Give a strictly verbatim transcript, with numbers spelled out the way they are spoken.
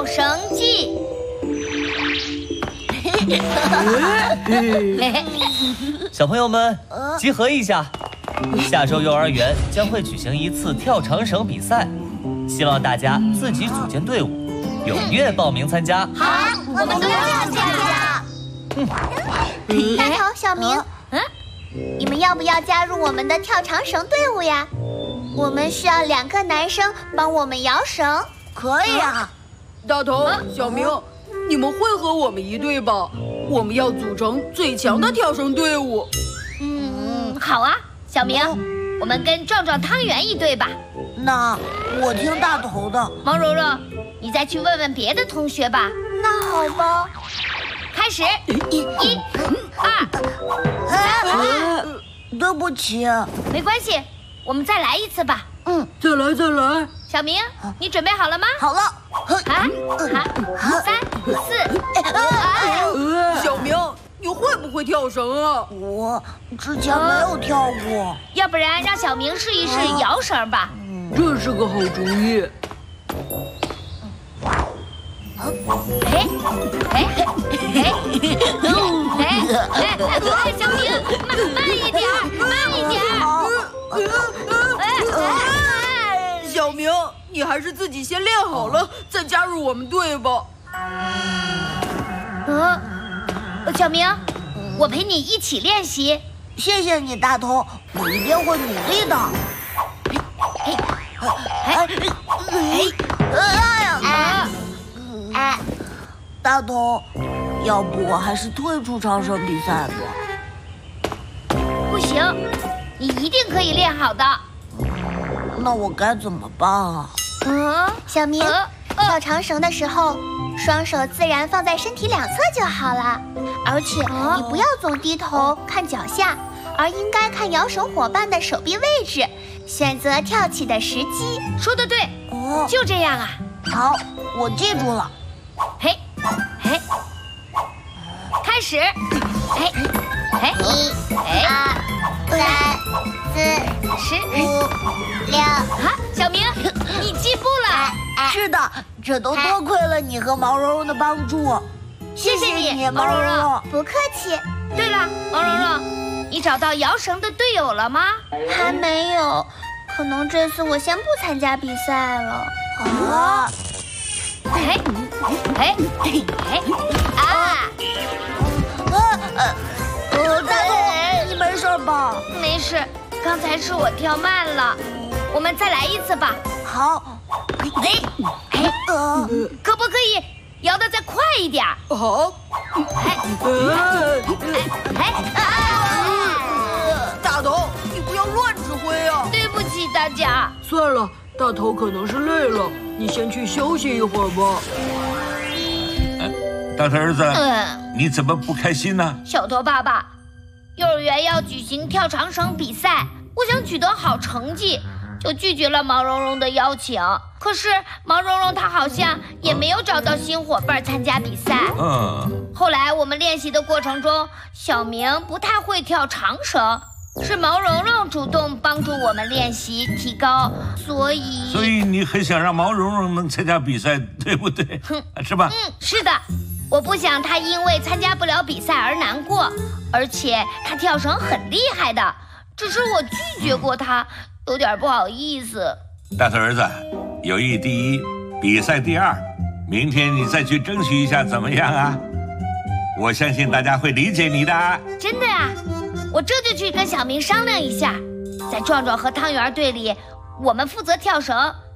跳绳记。 小朋友们，集合一下！下周幼儿园将会举行一次跳长绳比赛，希望大家自己组建队伍，踊跃报名参加。 好，我们都要参加。 大头、小明，嗯，你们要不要加入我们的跳长绳队伍呀？我们需要两个男生帮我们摇绳。 可以啊。 大头、小明，你们会和我们一队吧？我们要组成最强的跳绳队伍。 嗯，好啊，小明，我们跟壮壮、汤圆一队吧。 那我听大头的。 毛茸茸，你再去问问别的同学吧。 那好吧。 开始，一、二、 三。对不起。 没关系，我们再来一次吧。 嗯， 再来再来。 小明，你准备好了吗？ 好了。 啊，好，三、四。 小明，你会不会跳绳啊？ 我之前没有跳过。 要不然让小明试一试摇绳吧。 这是个好主意。 哎哎哎哎哎！小明，慢慢一点，慢一点。 小明，你还是自己先练好了，再加入我们队吧。 嗯，小明，我陪你一起练习。 谢谢你，大头，我一定会努力的。 哎哎哎呀！哎，大头，要不我还是退出长绳比赛吧？ 不行，你一定可以练好的。 那我该怎么办啊？ 嗯，小明，跳长绳的时候，双手自然放在身体两侧就好了。而且你不要总低头看脚下，而应该看摇绳伙伴的手臂位置，选择跳起的时机。 说得对， 哦， 就这样啊。 好，我记住了。 嘿，嘿，开始。嘿，嘿， 一、二、三、四、 十、 五、六。 啊，小明，你进步了。 是的，这都多亏了你和毛茸茸的帮助。 谢谢你， 毛茸茸。 不客气。 对了，毛茸茸，你找到摇绳的队友了吗？ 还没有，可能这次我先不参加比赛了。 啊！ 嘿，嘿，嘿，啊！ 呃呃呃，大头，你没事吧？ 没事，刚才是我跳慢了，我们再来一次吧。 好。 哎哎， 呃， 可不可以摇得再快一点？ 好。 哎哎哎！ 大头，你不要乱指挥啊！ 对不起大家。 算了，大头可能是累了，你先去休息一会儿吧。 大头儿子， 嗯， 你怎么不开心呢？ 小头爸爸，幼儿园要举行跳长绳比赛，我想取得好成绩，就拒绝了毛茸茸的邀请。可是毛茸茸他好像也没有找到新伙伴参加比赛。 嗯。 后来我们练习的过程中，小明不太会跳长绳，是毛茸茸主动帮助我们练习提高，所以所以你很想让毛茸茸能参加比赛，对不对？ 哼， 是吧？ 嗯，是的。我不想他因为参加不了比赛而难过，而且他跳绳很厉害的，只是我拒绝过他，有点不好意思。 大头儿子，友谊第一，比赛第二，明天你再去争取一下，怎么样啊？我相信大家会理解你的。 真的啊，我这就去跟小明商量一下，在壮壮和汤圆队里，我们负责跳绳，